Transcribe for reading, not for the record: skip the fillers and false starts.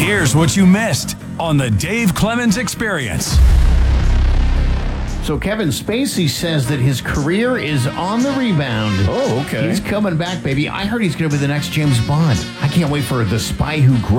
Here's what you missed on the Dave Clemens Experience. So Kevin Spacey says that his career is on the rebound. Oh, okay. He's coming back, baby. I heard he's going to be the next James Bond. I can't wait for The Spy Who Grew